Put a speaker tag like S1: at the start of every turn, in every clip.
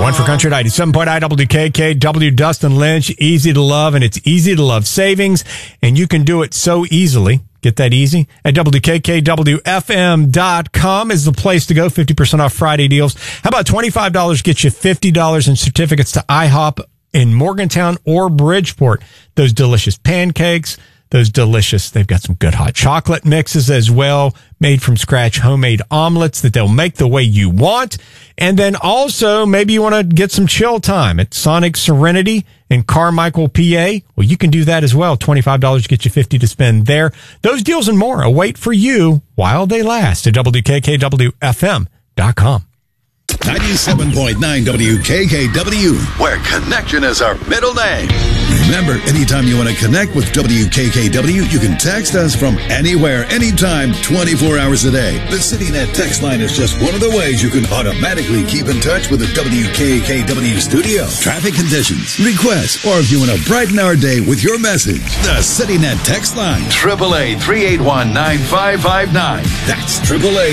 S1: One for Country 97.9 WKKW, Dustin Lynch. Easy to love, and it's easy to love savings, and you can do it so easily. Get that easy at WKKWFM.com is the place to go. 50% off Friday deals. How about $25 gets you $50 in certificates to IHOP in Morgantown or Bridgeport. Those delicious pancakes, they've got some good hot chocolate mixes as well, made from scratch homemade omelets that they'll make the way you want. And then also, maybe you want to get some chill time at Sonic Serenity in Carmichael, PA. Well, you can do that as well. $25 gets you $50 to spend there. Those deals and more await for you while they last at WKKWFM.com.
S2: 97.9 WKKW, where connection is our middle name. Remember, anytime you want to connect with WKKW, you can text us from anywhere, anytime, 24 hours a day. The CityNet text line is just one of the ways you can automatically keep in touch with the WKKW studio. Traffic conditions, requests, or if you want to brighten our day with your message, the CityNet text line, 888-381-9559. That's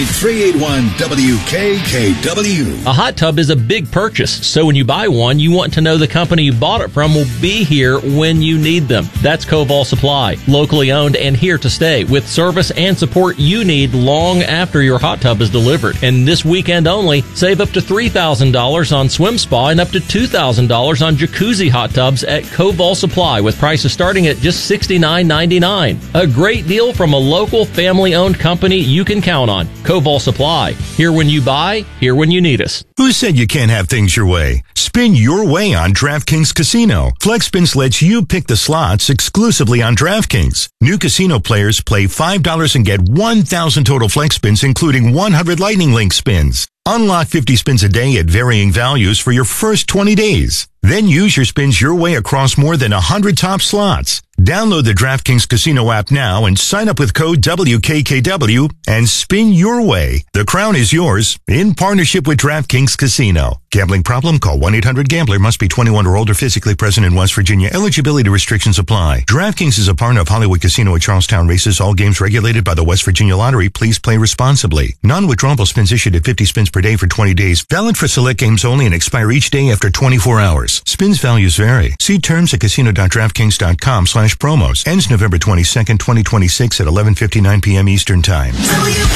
S2: 888-381-WKKW.
S3: A hot tub is a big purchase, so when you buy one, you want to know the company you bought it from will be here when you need them. That's Koval Supply, locally owned and here to stay, with service and support you need long after your hot tub is delivered. And this weekend only, save up to $3,000 on swim spa and up to $2,000 on jacuzzi hot tubs at Koval Supply, with prices starting at just $69.99. A great deal from a local family-owned company you can count on. Koval Supply, here when you buy, here when you need us.
S4: Who said you can't have things your way? Spin your way on DraftKings Casino. FlexSpins lets you pick the slots exclusively on DraftKings. New casino players play $5 and get 1,000 total flex spins, including 100 Lightning Link spins. Unlock 50 spins a day at varying values for your first 20 days. Then use your spins your way across more than 100 top slots. Download the DraftKings Casino app now and sign up with code WKKW and spin your way. The crown is yours in partnership with DraftKings Casino. Gambling problem? Call 1-800-GAMBLER. Must be 21 or older, physically present in West Virginia. Eligibility restrictions apply. DraftKings is a partner of Hollywood Casino at Charlestown Races. All games regulated by the West Virginia Lottery. Please play responsibly. Non-withdrawable spins issued at 50 spins per day for 20 days. Valid for select games only and expire each day after 24 hours. Spins values vary. See terms at casino.draftkings.com/promos. Ends November 22nd, 2026 at 11:59 p.m. Eastern Time.